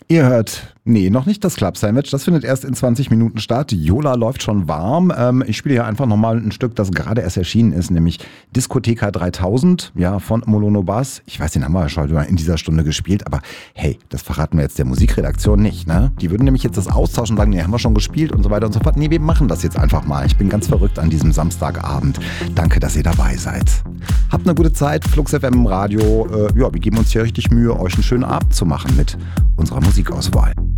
Ihr hört, noch nicht das Club Sandwich. Das findet erst in 20 Minuten statt. Jola läuft schon warm. Ich spiele hier einfach nochmal ein Stück, das gerade erst erschienen ist, nämlich Diskotheka 3000, ja, von Molono Bass. Ich weiß, den haben wir ja schon in dieser Stunde gespielt, aber hey, das verraten wir jetzt der Musikredaktion nicht, ne? Die würden nämlich jetzt das austauschen und sagen, nee, haben wir schon gespielt und so weiter und so fort. Nee, wir machen das jetzt einfach mal. Ich bin ganz verrückt an diesem Samstagabend. Danke, dass ihr dabei seid. Habt eine gute Zeit, Flux FM im Radio. Wir geben uns hier richtig Mühe, euch einen schönen Abend zu machen mit unserer Musikauswahl.